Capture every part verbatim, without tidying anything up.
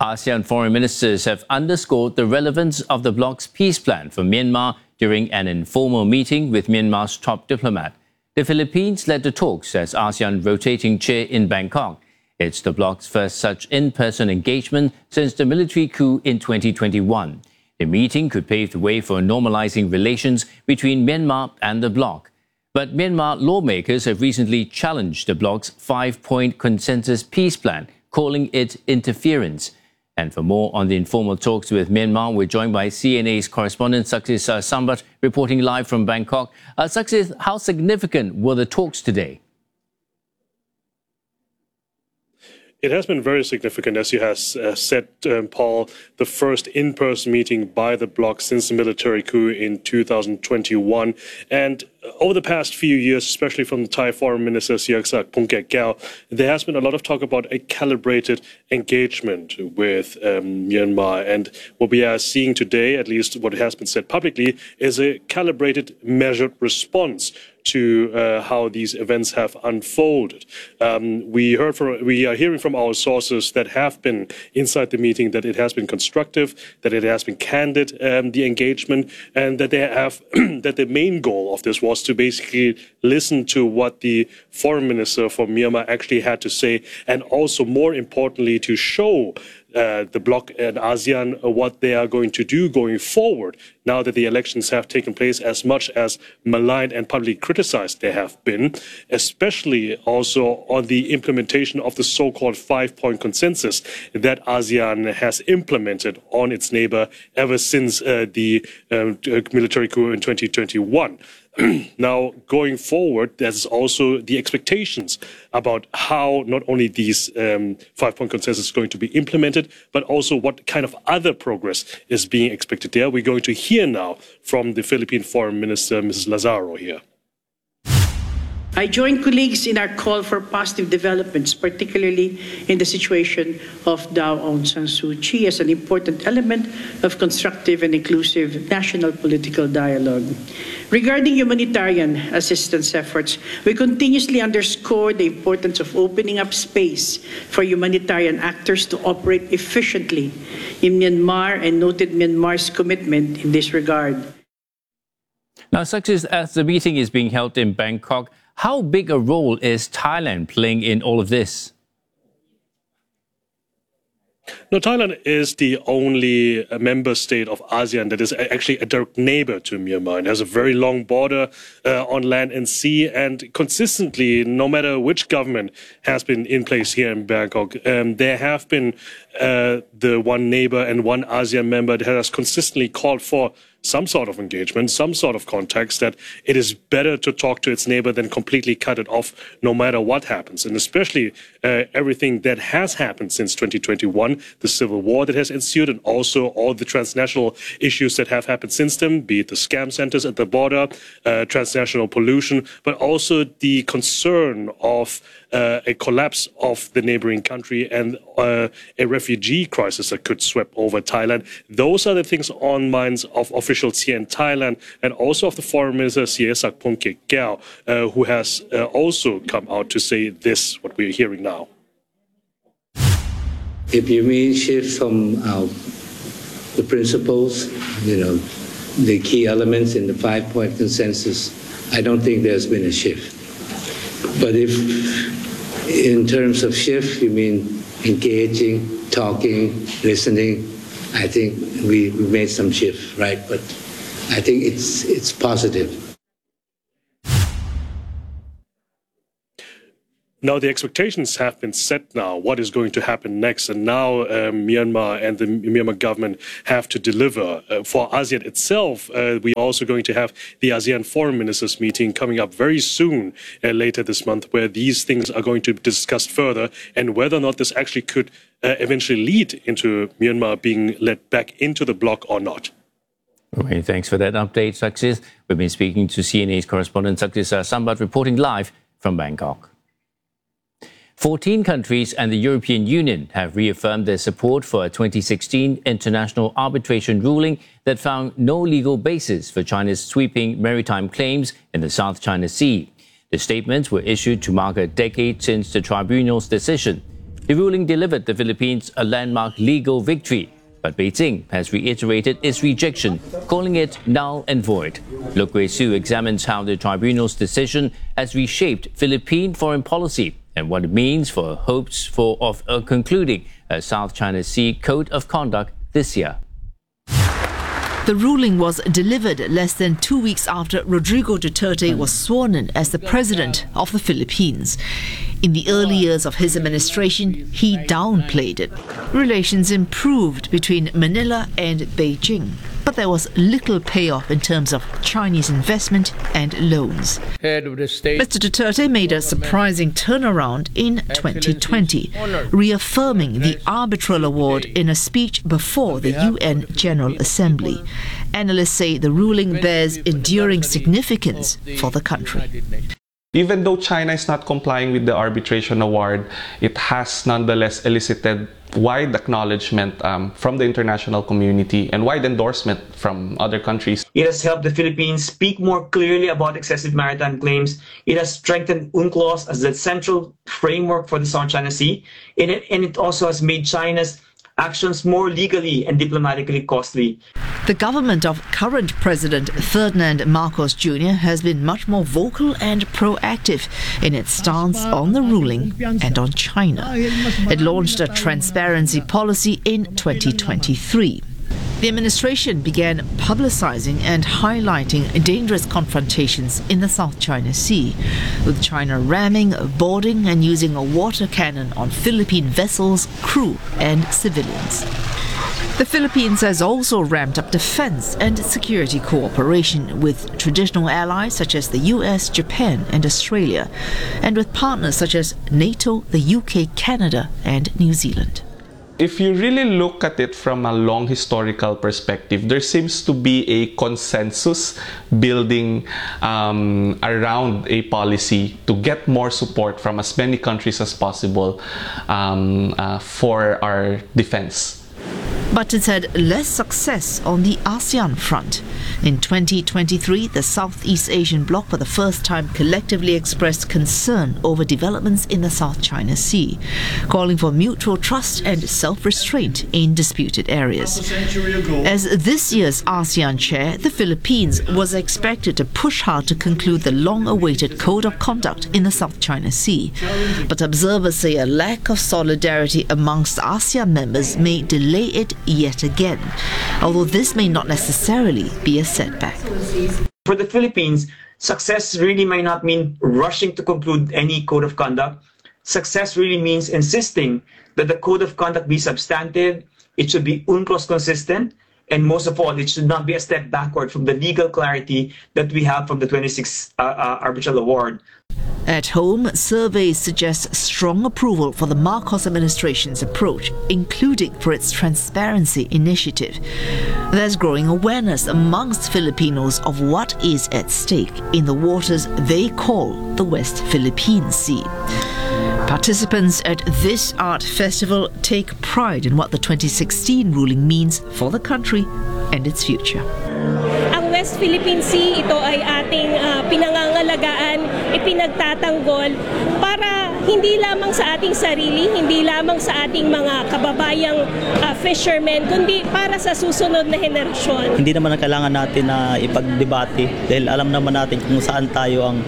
ASEAN foreign ministers have underscored the relevance of the bloc's peace plan for Myanmar during an informal meeting with Myanmar's top diplomat. The Philippines led the talks as ASEAN rotating chair in Bangkok. It's the bloc's first such in-person engagement since the military coup in twenty twenty-one. The meeting could pave the way for normalizing relations between Myanmar and the bloc. But Myanmar lawmakers have recently challenged the bloc's five-point consensus peace plan, calling it interference. And for more on the informal talks with Myanmar, we're joined by C N A's correspondent Saksis uh, Sambat, reporting live from Bangkok. Uh, Saksis, how significant were the talks today? It has been very significant, as you have uh, said, um, Paul, the first in-person meeting by the bloc since the military coup in two thousand twenty-one. And over the past few years, especially from the Thai Foreign Minister Sihasak Phuongketkeow, there has been a lot of talk about a calibrated engagement with um, Myanmar. And what we are seeing today, at least what has been said publicly, is a calibrated, measured response to uh, how these events have unfolded. Um, we heard from, we are hearing from our sources that have been inside the meeting that it has been constructive, that it has been candid, um, the engagement, and that they have that the main goal of this was to basically listen to what the foreign minister for Myanmar actually had to say, and also more importantly to show Uh, the bloc and ASEAN uh, what they are going to do going forward now that the elections have taken place, as much as maligned and publicly criticized they have been, especially also on the implementation of the so-called five-point consensus that ASEAN has implemented on its neighbor ever since uh, the uh, military coup in twenty twenty-one. Now, going forward, there's also the expectations about how not only these um, five-point consensus is going to be implemented, but also what kind of other progress is being expected there. We're going to hear now from the Philippine Foreign Minister, Missus Lazaro, here. I join colleagues in our call for positive developments, particularly in the situation of Daw Aung San Suu Kyi as an important element of constructive and inclusive national political dialogue. Regarding humanitarian assistance efforts, we continuously underscore the importance of opening up space for humanitarian actors to operate efficiently in Myanmar and noted Myanmar's commitment in this regard. Now, Saksis, as the meeting is being held in Bangkok, how big a role is Thailand playing in all of this? No, Thailand is the only member state of ASEAN that is actually a direct neighbor to Myanmar and has a very long border uh, on land and sea. And consistently, no matter which government has been in place here in Bangkok, um, there have been uh, the one neighbor and one ASEAN member that has consistently called for some sort of engagement, some sort of context, that it is better to talk to its neighbor than completely cut it off no matter what happens. And especially uh, everything that has happened since twenty twenty-one, the civil war that has ensued, and also all the transnational issues that have happened since then, be it the scam centers at the border, uh, transnational pollution, but also the concern of uh, a collapse of the neighboring country and uh, a refugee crisis that could sweep over Thailand. Those are the things on minds of officials here in Thailand, and also of the Foreign Minister Sihasak Phuongketkeow, uh, who has uh, also come out to say this, what we're hearing now. If you mean shift from uh, the principles, you know, the key elements in the five-point consensus, I don't think there's been a shift. But if in terms of shift, you mean engaging, talking, listening, I think we, we made some shift, right? But I think it's it's positive. Now, the expectations have been set now, what is going to happen next. And now um, Myanmar and the Myanmar government have to deliver. Uh, for ASEAN itself, uh, we are also going to have the ASEAN Foreign Ministers meeting coming up very soon, uh, later this month, where these things are going to be discussed further, and whether or not this actually could uh, eventually lead into Myanmar being led back into the bloc or not. Okay, thanks for that update, Saksis. We've been speaking to C N A's correspondent Saksis uh, Sambat, reporting live from Bangkok. fourteen countries and the European Union have reaffirmed their support for a twenty sixteen international arbitration ruling that found no legal basis for China's sweeping maritime claims in the South China Sea. The statements were issued to mark a decade since the tribunal's decision. The ruling delivered the Philippines a landmark legal victory, but Beijing has reiterated its rejection, calling it null and void. Look Wei Su examines how the tribunal's decision has reshaped Philippine foreign policy and what it means for hopes for of uh, concluding a South China Sea Code of Conduct this year. The ruling was delivered less than two weeks after Rodrigo Duterte was sworn in as the president of the Philippines. In the early years of his administration, he downplayed it. Relations improved between Manila and Beijing, but there was little payoff in terms of Chinese investment and loans. Head of the state. Mister Duterte made a surprising turnaround in twenty twenty, reaffirming the arbitral award in a speech before the U N General Assembly. Analysts say the ruling bears enduring significance for the country. Even though China is not complying with the arbitration award, it has nonetheless elicited wide acknowledgement um, from the international community and wide endorsement from other countries. It has helped the Philippines speak more clearly about excessive maritime claims. It has strengthened UNCLOS as the central framework for the South China Sea, and it, and it also has made China's actions more legally and diplomatically costly. The government of current President Ferdinand Marcos Junior has been much more vocal and proactive in its stance on the ruling and on China. It launched a transparency policy in twenty twenty-three. The administration began publicizing and highlighting dangerous confrontations in the South China Sea, with China ramming, boarding and using a water cannon on Philippine vessels, crew and civilians. The Philippines has also ramped up defense and security cooperation with traditional allies such as the U S, Japan and Australia, and with partners such as NATO, the U K, Canada and New Zealand. If you really look at it from a long historical perspective, there seems to be a consensus building um, around a policy to get more support from as many countries as possible um, uh, for our defense. But it's had less success on the ASEAN front. In twenty twenty-three, the Southeast Asian bloc for the first time collectively expressed concern over developments in the South China Sea, calling for mutual trust and self-restraint in disputed areas. As this year's ASEAN chair, the Philippines was expected to push hard to conclude the long-awaited Code of Conduct in the South China Sea. But observers say a lack of solidarity amongst ASEAN members may delay it yet again, although this may not necessarily be a setback. For the Philippines, success really may not mean rushing to conclude any code of conduct. Success really means insisting that the code of conduct be substantive, it should be UNCLOS consistent, and most of all, it should not be a step backward from the legal clarity that we have from the twenty-sixth uh, uh, arbitral award. At home, surveys suggest strong approval for the Marcos administration's approach, including for its transparency initiative. There's growing awareness amongst Filipinos of what is at stake in the waters they call the West Philippine Sea. Participants at this art festival take pride in what the twenty sixteen ruling means for the country and its future. Ang West Philippine Sea, ito ay ating uh, pinangangalagaan, ipinagtatanggol para hindi lamang sa ating sarili, hindi lamang sa ating mga kababayang uh, fishermen, kundi para sa susunod na henerasyon. Hindi naman kailangan natin na ipagdebate dahil alam naman natin kung saan tayo ang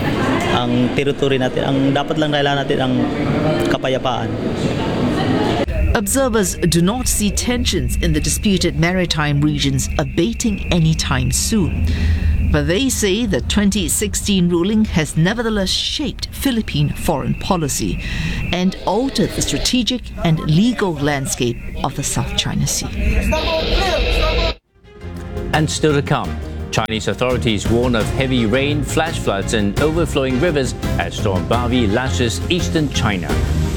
ang territory natin. Ang dapat lang kailangan natin ang kapayapaan. Observers do not see tensions in the disputed maritime regions abating anytime soon. But they say the twenty sixteen ruling has nevertheless shaped Philippine foreign policy and altered the strategic and legal landscape of the South China Sea. And still to come, Chinese authorities warn of heavy rain, flash floods and overflowing rivers as Storm Bavi lashes eastern China.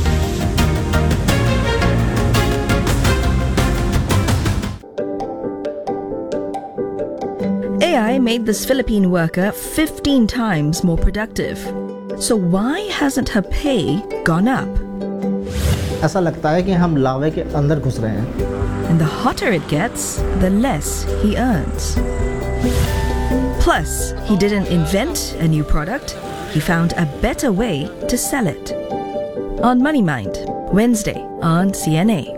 A I made this Philippine worker fifteen times more productive. So why hasn't her pay gone up? ऐसा लगता है कि हम लावे के अंदर घुस रहे हैं. And the hotter it gets, the less he earns. Plus, he didn't invent a new product, he found a better way to sell it. On Money Mind, Wednesday on C N A.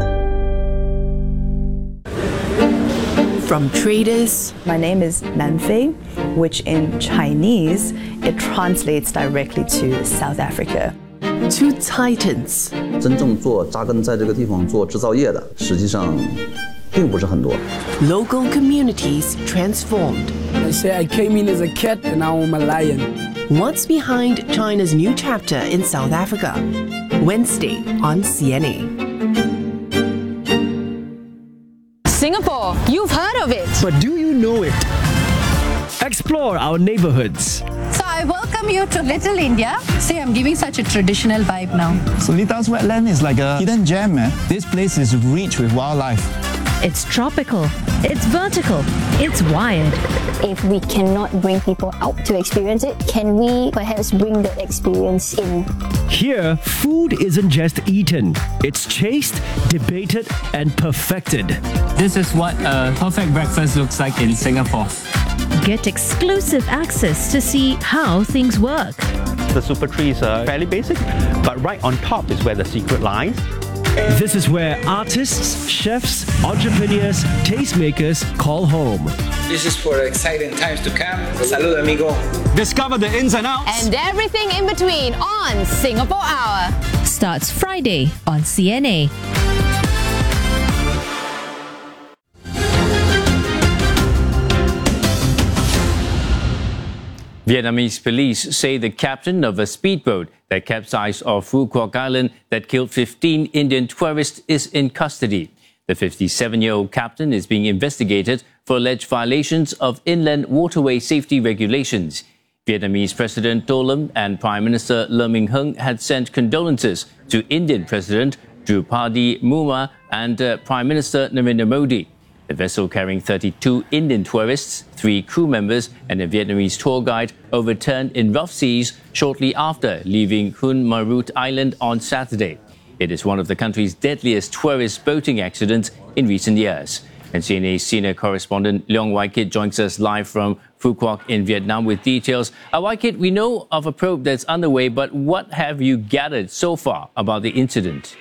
From traders. My name is Nanfei, which in Chinese, it translates directly to South Africa. To titans. 真正做扎根在这个地方做制造业的，实际上并不是很多。 Local communities transformed. I say I came in as a cat and now I'm a lion. What's behind China's new chapter in South Africa? Wednesday on C N A. Singapore, you've heard of it. But do you know it? Explore our neighborhoods. So I welcome you to Little India. See, I'm giving such a traditional vibe now. Solitas wetland is like a hidden gem, man. This place is rich with wildlife. It's tropical, it's vertical, it's wired. If we cannot bring people out to experience it, can we perhaps bring the experience in? Here, food isn't just eaten. It's chased, debated, and perfected. This is what a perfect breakfast looks like in Singapore. Get exclusive access to see how things work. The super trees are fairly basic, but right on top is where the secret lies. This is where artists, chefs, entrepreneurs, tastemakers call home. This is for exciting times to come. Salud, amigo. Discover the ins and outs. And everything in between on Singapore Hour. Starts Friday on C N A. Vietnamese police say the captain of a speedboat that capsized off Phu Quoc Island that killed fifteen Indian tourists is in custody. The fifty-seven-year-old captain is being investigated for alleged violations of inland waterway safety regulations. Vietnamese President To Lam and Prime Minister Lee Minh-hung had sent condolences to Indian President Draupadi Murmu and uh, Prime Minister Narendra Modi. The vessel carrying thirty-two Indian tourists, three crew members and a Vietnamese tour guide overturned in rough seas shortly after leaving Hun Marut Island on Saturday. It is one of the country's deadliest tourist boating accidents in recent years. And C N A's senior correspondent Leong Wai Kit joins us live from Phu Quoc in Vietnam with details. Uh, Wai Kit, we know of a probe that's underway, but what have you gathered so far about the incident?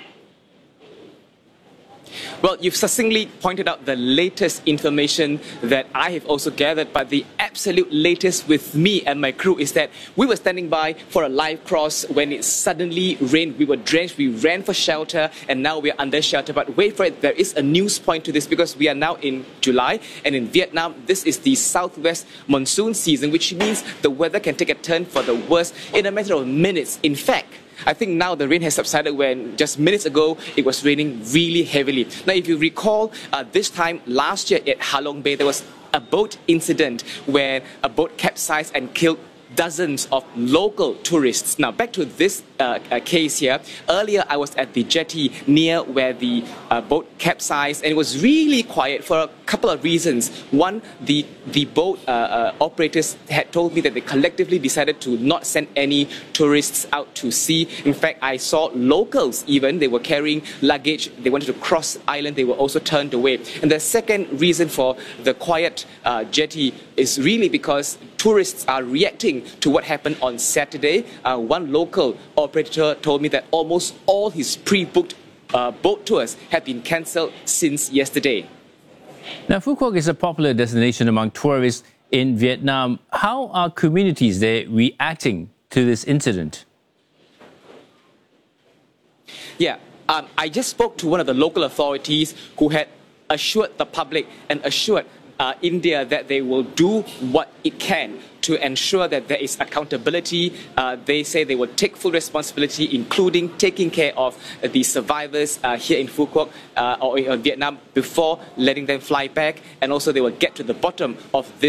Well, you've succinctly pointed out the latest information that I have also gathered, but the absolute latest with me and my crew is that we were standing by for a live cross when it suddenly rained. We were drenched, we ran for shelter, and now we are under shelter. But wait for it, there is a news point to this because we are now in July, and in Vietnam, this is the southwest monsoon season, which means the weather can take a turn for the worse in a matter of minutes. In fact, I think now the rain has subsided when just minutes ago it was raining really heavily. Now, if you recall, uh, this time last year at Ha Long Bay, there was a boat incident where a boat capsized and killed dozens of local tourists. Now, back to this uh, uh, case here. Earlier, I was at the jetty near where the uh, boat capsized, and it was really quiet for a couple of reasons. One, the, the boat uh, uh, operators had told me that they collectively decided to not send any tourists out to sea. In fact, I saw locals even, they were carrying luggage, they wanted to cross island, they were also turned away. And the second reason for the quiet uh, jetty is really because tourists are reacting to what happened on Saturday. Uh, one local operator told me that almost all his pre-booked uh, boat tours have been cancelled since yesterday. Now, Phu Quoc is a popular destination among tourists in Vietnam. How are communities there reacting to this incident? Yeah, um, I just spoke to one of the local authorities who had assured the public and assured Uh, India that they will do what it can to ensure that there is accountability. Uh, they say they will take full responsibility, including taking care of uh, the survivors uh, here in Phu Quoc uh, or in Vietnam before letting them fly back. And also they will get to the bottom of this.